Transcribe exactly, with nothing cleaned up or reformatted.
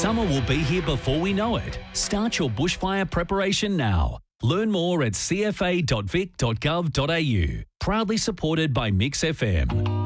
Summer will be here before we know it. Start your bushfire preparation now. Learn more at c f a dot vic dot gov dot a u. Proudly supported by Mix F M.